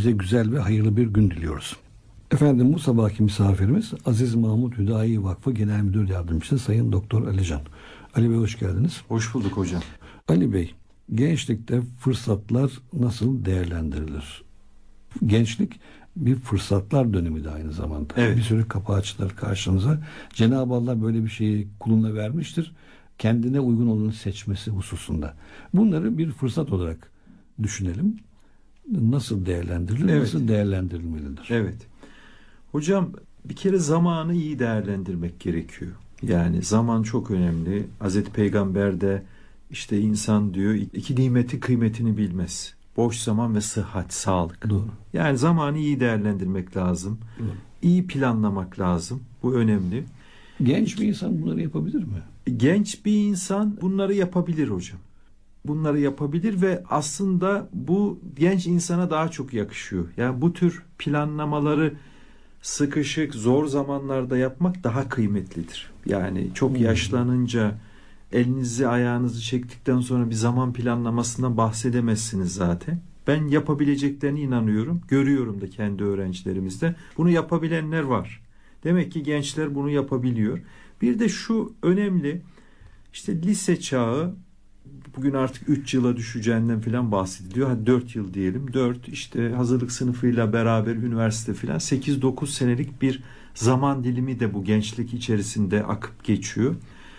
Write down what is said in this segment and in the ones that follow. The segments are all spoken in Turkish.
hepimize güzel ve hayırlı bir gün diliyoruz. Efendim, bu sabahki misafirimiz Aziz Mahmut Hüdayi Vakfı Genel Müdür Yardımcısı Sayın Doktor Ali Can. Ali Bey, hoş geldiniz. Hoş bulduk hocam. Ali Bey, gençlikte fırsatlar nasıl değerlendirilir? Gençlik bir fırsatlar dönemi de aynı zamanda. Evet. Bir sürü kapı açılır karşınıza. Cenab-ı Allah böyle bir şeyi kuluna vermiştir. Kendine uygun olanı seçmesi hususunda. Bunları bir fırsat olarak düşünelim. Nasıl değerlendirilir, Evet. nasıl değerlendirilmelidir? Evet. Hocam, bir kere zamanı iyi değerlendirmek gerekiyor. Yani zaman çok önemli. Hazreti Peygamber de işte insan diyor iki nimetin kıymetini bilmez. Boş zaman ve sıhhat, sağlık. Doğru. Yani zamanı iyi değerlendirmek lazım. Doğru. İyi planlamak lazım. Bu önemli. Genç bir insan bunları yapabilir mi? Genç bir insan bunları yapabilir hocam. Bunları yapabilir ve aslında bu genç insana daha çok yakışıyor. Yani bu tür planlamaları sıkışık, zor zamanlarda yapmak daha kıymetlidir. Yani çok yaşlanınca elinizi ayağınızı çektikten sonra bir zaman planlamasından bahsedemezsiniz zaten. Ben yapabileceklerine inanıyorum. Görüyorum da kendi öğrencilerimizde. Bunu yapabilenler var. Demek ki gençler bunu yapabiliyor. Bir de şu önemli, işte lise çağı bugün artık 3 yıla düşeceğinden falan bahsediliyor. Hadi 4 yıl diyelim. 4 işte hazırlık sınıfıyla beraber üniversite falan 8-9 senelik bir zaman dilimi de bu gençlik içerisinde akıp geçiyor.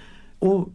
O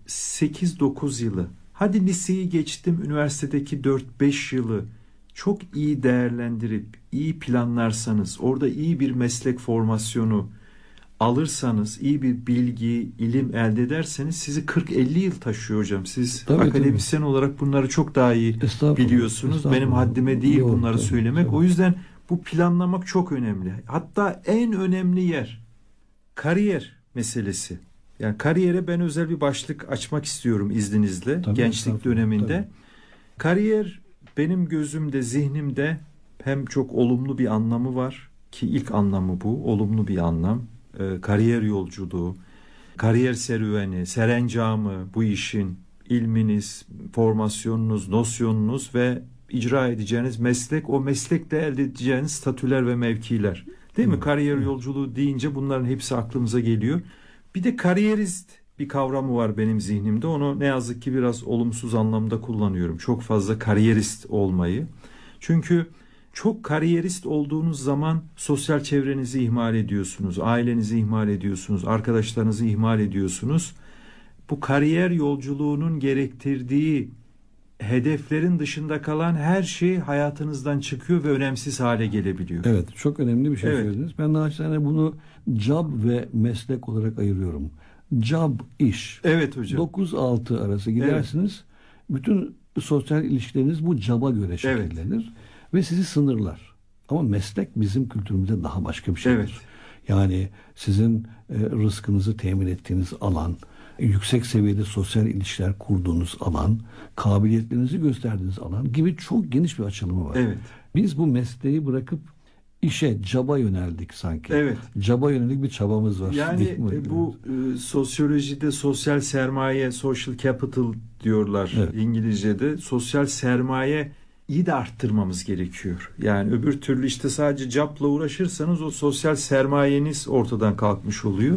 8-9 yılı, hadi liseyi geçtim, üniversitedeki 4-5 yılı çok iyi değerlendirip iyi planlarsanız, orada iyi bir meslek formasyonu alırsanız, iyi bir bilgi, ilim elde ederseniz sizi 40-50 yıl taşıyor hocam. Siz Tabii, akademisyen olarak bunları çok daha iyi biliyorsunuz. Benim haddime değil bunları söylemek. Tabii. O yüzden bu planlamak çok önemli. Hatta en önemli yer kariyer meselesi. Yani kariyere ben özel bir başlık açmak istiyorum izninizle, Tabii, gençlik döneminde. tabii. Kariyer benim gözümde, zihnimde hem çok olumlu bir anlamı var ki ilk anlamı bu, olumlu bir anlam. Kariyer yolculuğu, kariyer serüveni, serencamı, bu işin ilminiz, formasyonunuz, nosyonunuz ve icra edeceğiniz meslek, o meslekte elde edeceğiniz statüler ve mevkiler. Değil mi? Kariyer yolculuğu deyince bunların hepsi aklımıza geliyor. Bir de kariyerist bir kavramı var benim zihnimde. Onu ne yazık ki biraz olumsuz anlamda kullanıyorum. Çok fazla kariyerist olmayı. Çünkü çok kariyerist olduğunuz zaman sosyal çevrenizi ihmal ediyorsunuz, ailenizi ihmal ediyorsunuz, arkadaşlarınızı ihmal ediyorsunuz. Bu kariyer yolculuğunun gerektirdiği hedeflerin dışında kalan her şey hayatınızdan çıkıyor ve önemsiz hale gelebiliyor. Evet, çok önemli bir şey Evet. söylediniz. Ben naçizane bunu job ve meslek olarak ayırıyorum. Job, iş. Evet hocam. 9-6 arası gidersiniz. Bütün sosyal ilişkileriniz bu job'a göre şekillenir. Ve sizi sınırlar. Ama meslek bizim kültürümüzde daha başka bir şeydir. Evet. Yani sizin rızkınızı temin ettiğiniz alan, yüksek seviyede sosyal ilişkiler kurduğunuz alan, kabiliyetlerinizi gösterdiğiniz alan gibi çok geniş bir açılımı var. Evet. Biz bu mesleği bırakıp işe, caba yöneldik sanki. Evet. Caba yönelik bir çabamız var. Yani bu sosyolojide sosyal sermaye, social capital diyorlar İngilizce'de. Sosyal sermaye iyi de arttırmamız gerekiyor. Yani öbür türlü işte sadece job'la uğraşırsanız o sosyal sermayeniz ortadan kalkmış oluyor.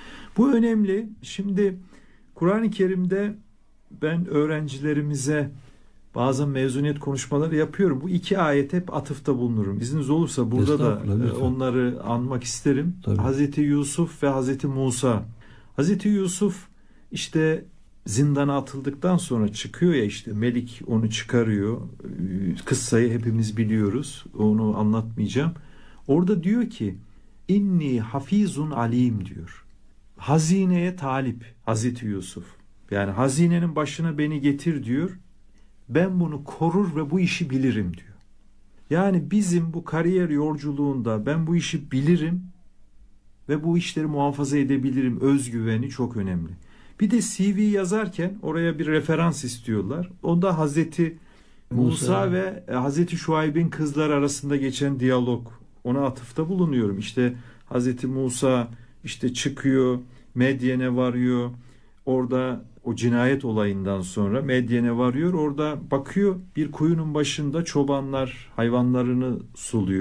Bu önemli. Şimdi Kur'an-ı Kerim'de ben öğrencilerimize bazen mezuniyet konuşmaları yapıyorum. Bu iki ayet hep atıfta bulunurum. İzniniz olursa burada da onları anmak isterim. Tabii. Hazreti Yusuf ve Hazreti Musa. Hazreti Yusuf işte zindana atıldıktan sonra çıkıyor ya, işte Melik onu çıkarıyor. Kıssayı hepimiz biliyoruz. Onu anlatmayacağım. Orada diyor ki inni hafizun alim diyor. Hazineye talip Hazreti Yusuf. Yani hazinenin başına beni getir diyor. Ben bunu korur ve bu işi bilirim diyor. Yani bizim bu kariyer yolculuğunda ben bu işi bilirim ve bu işleri muhafaza edebilirim özgüveni çok önemli. Bir de CV yazarken oraya bir referans istiyorlar. O da Hazreti Musa ve Hazreti Şuayb'in kızları arasında geçen diyalog. Ona atıfta bulunuyorum. İşte Hazreti Musa işte çıkıyor, Medyen'e varıyor. Orada o cinayet olayından sonra Medyen'e varıyor. Orada bakıyor bir kuyunun başında çobanlar hayvanlarını suluyor.